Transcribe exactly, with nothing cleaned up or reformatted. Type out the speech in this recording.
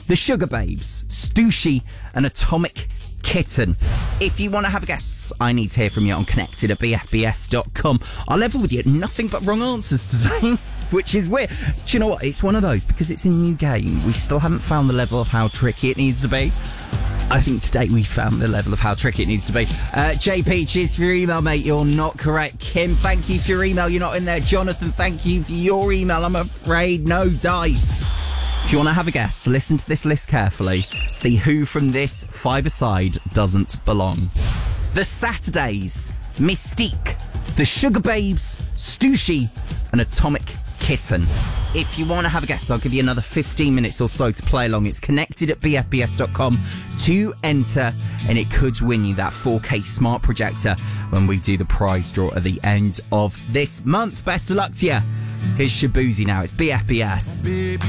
The Sugar Babes, Stussy and Atomic Kitten. If you want to have a guess, I need to hear from you on connected at b f b s dot com. I'll level with you, nothing but wrong answers today, which is weird. Do you know what? It's one of those, because it's a new game, we still haven't found the level of how tricky it needs to be. I think today we found the level of how tricky it needs to be. Uh, J P, cheers for your email, mate. You're not correct. Kim, thank you for your email. You're not in there. Jonathan, thank you for your email. I'm afraid no dice. If you want to have a guess, listen to this list carefully. See who from this five-a-side doesn't belong. The Saturdays, Mystique, The Sugar Babes, Stussy and Atomic Kitten. If you want to have a guess, I'll give you another fifteen minutes or so to play along. It's connected at b f b s dot com to enter, and it could win you that four K smart projector when we do the prize draw at the end of this month. Best of luck to you. Here's Shaboozey now. It's B F B S. Baby,